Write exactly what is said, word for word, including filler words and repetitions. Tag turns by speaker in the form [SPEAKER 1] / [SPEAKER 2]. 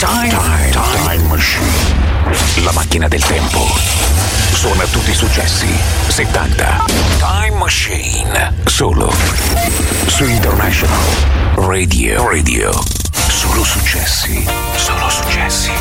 [SPEAKER 1] Time, time, time Machine. La macchina del tempo. Suona tutti i successi settanta. Time Machine. Solo su International Radio. Radio. Solo successi. Solo successi.